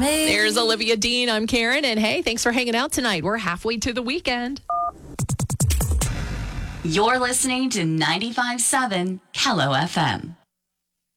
There's Olivia Dean. I'm Karen. And hey, thanks for hanging out tonight. We're halfway to the weekend. You're listening to 95.7 Hello FM.